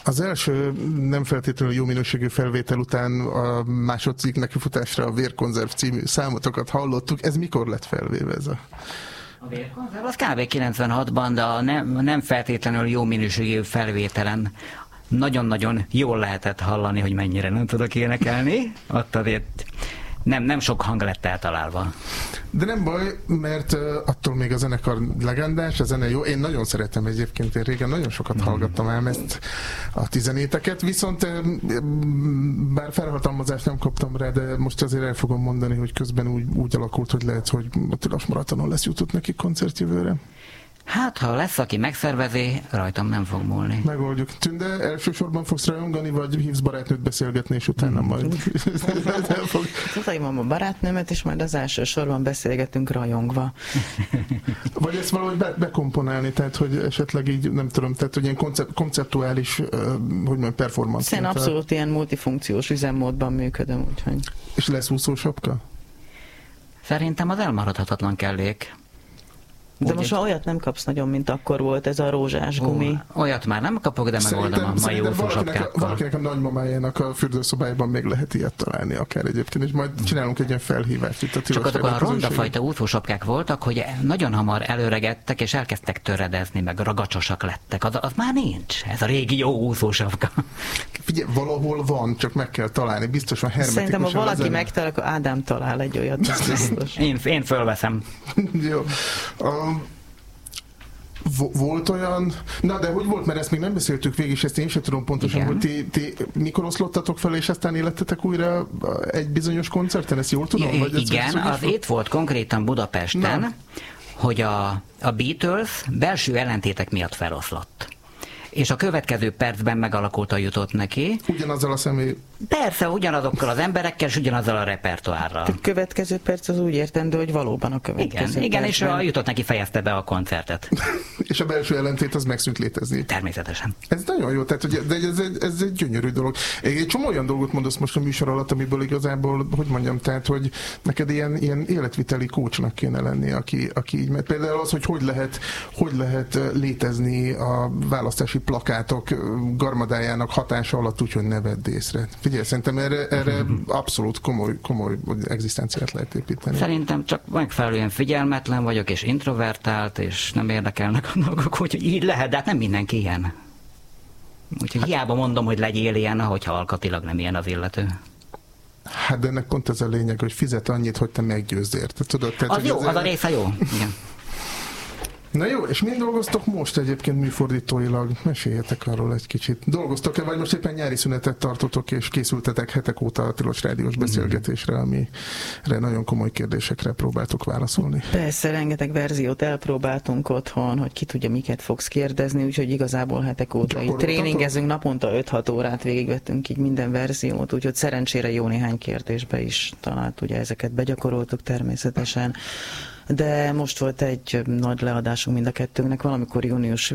Az első nem feltétlenül jó minőségű felvétel után a másodcikk nekifutásra a Vérkonzerv című számotokat hallottuk. Ez mikor lett felvéve ez a... A Vérkonzerv az kb. 96-ban, de a nem feltétlenül jó minőségű felvételen nagyon-nagyon jól lehetett hallani, hogy mennyire nem tudok énekelni. Ott azért nem sok hang lett eltalálva. De nem baj, mert attól még a zenekar legendás, a zene jó. Én nagyon szeretem egyébként, én régen nagyon sokat hallgattam ám ezt a tizenéteket, viszont bár felhatalmazást nem kaptam rá, de most azért el fogom mondani, hogy közben úgy alakult, hogy lehet, hogy a Tilos Maratonon lesz jutott neki koncert jövőre. Hát, ha lesz, aki megszervezi, rajtam nem fog múlni. Megoldjuk. Tünde, elsősorban fogsz rajongani, vagy hívsz barátnőt beszélgetni, és utána majd Tudom a barátnőmet, és majd az elsősorban beszélgetünk rajongva. Vagy ezt valahogy bekomponálni, tehát, hogy esetleg így, nem tudom, tehát, hogy ilyen konceptuális, hogy mondjam, performance. Én abszolút ilyen multifunkciós üzemmódban működöm, úgyhogy... És lesz úszósapka? Szerintem az elmaradhatatlan kellék. De most már olyat nem kapsz nagyon, mint akkor volt ez a rózsás gumi. Olyat már nem kapok, de megoldom a mai úszósapkákkal. Valakinek a nagymamájának a fürdőszobájában még lehet ilyet találni akár egyébként, és majd csinálunk egy ilyen felhívást itt a Tilos. Csak azok a rondafajta úszósapkák voltak, hogy nagyon hamar előregettek, és elkezdtek töredezni, meg ragacsosak lettek. Az már nincs. Ez a régi jó úszósapka. Figyelj, valahol van, csak meg kell találni. Biztos van hermetikusan. Szerintem, ha valaki megtalál, akkor Ádám talál egy olyat. Biztos. Én fölveszem. Jó. Volt olyan... Na, de hogy volt, mert ezt még nem beszéltük végig, és ezt én sem tudom pontosan, igen, hogy ti mikor oszlottatok fel, és aztán életetek újra egy bizonyos koncerten? Ezt jól tudom? Vagy igen, az itt volt konkrétan Budapesten, na, hogy a Beatles belső ellentétek miatt feloszlott. És a következő percben megalakult a jutott neki. Ugyanazzal a személy... Persze, ugyanazokkal az emberekkel, és ugyanazzal a repertoárral. A következő perc az úgy értendő, hogy valóban a következő igen, percben. És a jutott neki fejezte be a koncertet. És a belső ellentét az megszűnt létezni. Természetesen. Ez nagyon jó, tehát hogy, de ez egy gyönyörű dolog. Egy csomó olyan dolgot mondasz most a műsor alatt, amiből igazából, hogy mondjam, tehát, hogy neked ilyen életviteli coachnak kéne lenni, aki így, mert például az, hogy lehet létezni a választási plakátok garmadájának hatása alatt úgy, hogy ne vedd észre. Figyelj, szerintem erre abszolút komoly egzisztenciát lehet építeni. Szerintem csak megfelelően figyelmetlen vagyok, és introvertált, és nem érdekelnek a dolgok, úgyhogy így lehet, de hát nem mindenki ilyen. Úgyhogy hiába mondom, hogy legyél ilyen, hogyha alkatilag nem ilyen az illető. Hát de ennek pont ez a lényeg, hogy fizet annyit, hogy te meggyőzz érte. Tudod, tehát, az jó, az a része jó. Igen. Na jó, és mind dolgoztok most egyébként műfordítóilag? Meséljetek arról egy kicsit. Dolgoztok-e, vagy most éppen nyári szünetet tartotok, és készültetek hetek óta a Tilos Rádiós beszélgetésre, amire nagyon komoly kérdésekre próbáltok válaszolni? Persze, rengeteg verziót elpróbáltunk otthon, hogy ki tudja, miket fogsz kérdezni, úgyhogy igazából hetek óta így tréningezünk, naponta 5-6 órát végigvettünk így minden verziót, úgyhogy szerencsére jó néhány kérdésbe is talált, ugye ezeket begyakoroltuk természetesen. De most volt egy nagy leadásunk mind a kettőnknek, valamikor június